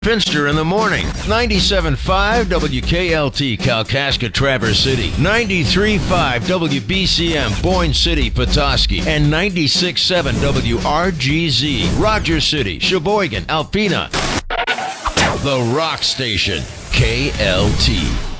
Finster in the morning. 97.5 WKLT Kalkaska Traverse City. 93.5 WBCM Boyne City Petoskey. And 96.7 WRGZ Rogers City, Sheboygan, Alpena. The Rock Station. KLT.